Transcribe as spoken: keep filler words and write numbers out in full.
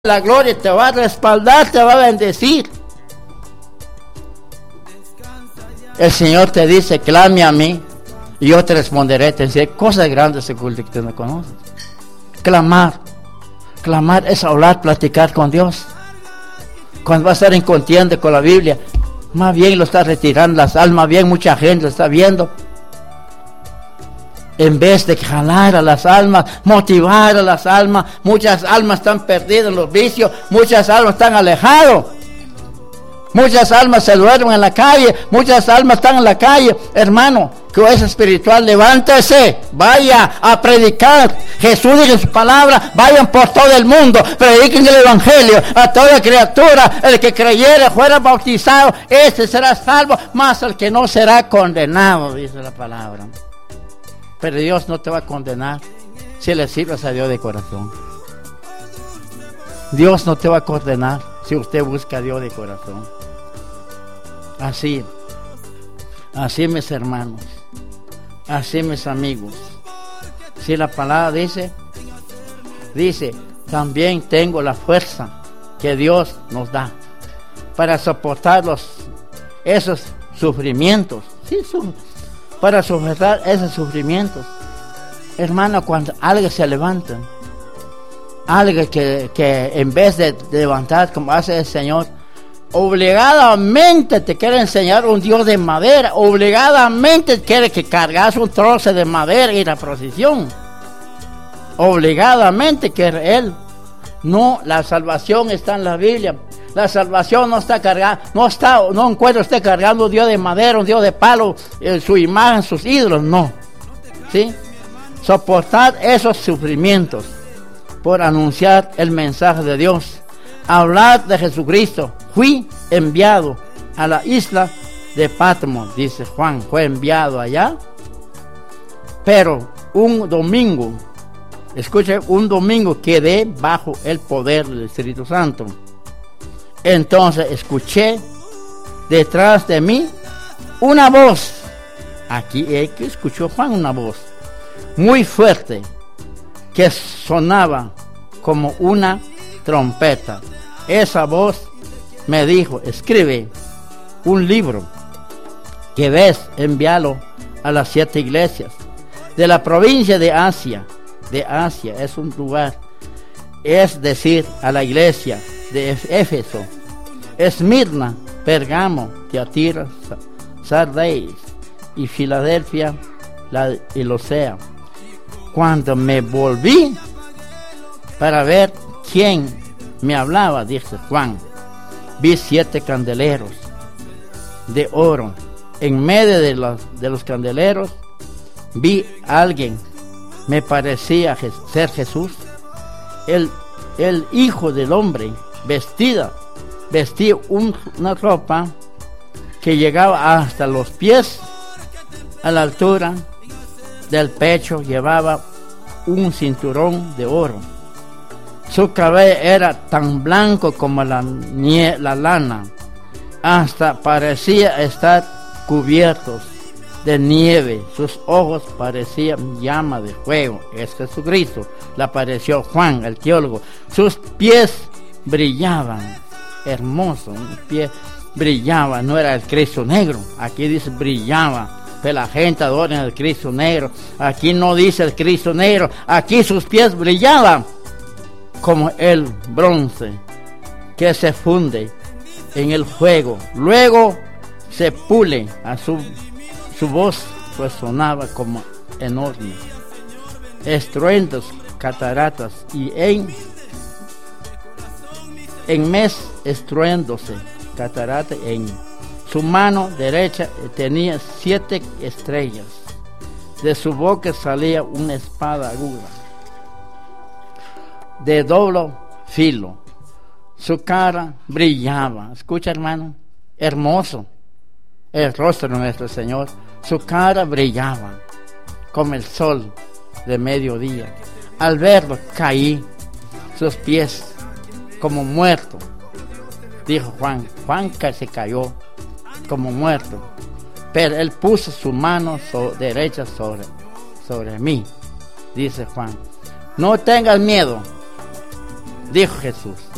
La gloria te va a respaldar, te va a bendecir. El Señor te dice, clame a mí y yo te responderé. Te diré cosas grandes que tú no conoces. Clamar. Clamar es hablar, platicar con Dios. Cuando va a estar en contienda con la Biblia, más bien lo está retirando las almas, bien mucha gente lo está viendo. En vez de jalar a las almas, motivar a las almas, muchas almas están perdidas en los vicios, muchas almas están alejadas, muchas almas se duermen en la calle, muchas almas están en la calle. Hermano, que es espiritual, levántese, vaya a predicar. Jesús dice en su palabra, vayan por todo el mundo, prediquen el evangelio a toda criatura. El que creyere fuera bautizado, ese será salvo, mas el que no será condenado, dice la palabra. Pero Dios no te va a condenar si le sirves a Dios de corazón. Dios no te va a condenar si usted busca a Dios de corazón. Así, así mis hermanos, así mis amigos. Si la palabra dice, dice, también tengo la fuerza que Dios nos da para soportar los, esos sufrimientos. Sí, su, para soportar esos sufrimientos. Hermano, cuando alguien se levanta, alguien que, que en vez de levantar como hace el Señor, obligadamente te quiere enseñar un Dios de madera, obligadamente quiere que cargas un trozo de madera y la procesión, obligadamente quiere Él. No, la salvación está en la Biblia. La salvación no está cargada, no está, no encuentra usted cargando un Dios de madera, un Dios de palo, eh, su imagen, sus ídolos, no. ¿Sí? Soportar esos sufrimientos por anunciar el mensaje de Dios. Hablar de Jesucristo. Fui enviado a la isla de Patmos, dice Juan, fue enviado allá. Pero un domingo, escuche, un domingo quedé bajo el poder del Espíritu Santo. Entonces escuché detrás de mí una voz. Aquí es que escuchó Juan una voz muy fuerte que sonaba como una trompeta. Esa voz me dijo, escribe un libro que ves, envíalo a las siete iglesias de la provincia de Asia. De Asia es un lugar, es decir, a la iglesia de Éfeso, Esmirna, Pergamo, Tiatira, Sardis y Filadelfia, la Elosea. Cuando me volví para ver quién me hablaba, dice Juan, vi siete candeleros de oro. En medio de los, de los candeleros vi a alguien, me parecía ser Jesús, el, el Hijo del Hombre, vestida, vestía un, una ropa que llegaba hasta los pies, a la altura del pecho, llevaba un cinturón de oro. Su cabello era tan blanco como la, nie, la lana, hasta parecía estar cubiertos de nieve. Sus ojos parecían llama de fuego. Es Jesucristo. Le apareció Juan, el teólogo. Sus pies brillaban, hermoso, un pie brillaba, no era el Cristo negro. Aquí dice brillaba. Pero la gente adora el Cristo negro. Aquí no dice el Cristo negro. Aquí sus pies brillaban como el bronce que se funde en el fuego, luego se pule. A su, su voz pues sonaba como enorme estruendos, cataratas, y en en mes estruéndose catarata. En su mano derecha tenía siete estrellas, de su boca salía una espada aguda de doble filo. Su cara brillaba. Escucha, hermano, hermoso el rostro de nuestro Señor. Su cara brillaba como el sol de mediodía. Al verlo caí sus pies como muerto. Dijo Juan. Juan que se cayó como muerto. Pero él puso su mano so, derecha sobre, sobre mí. Dice Juan. No tengas miedo, dijo Jesús.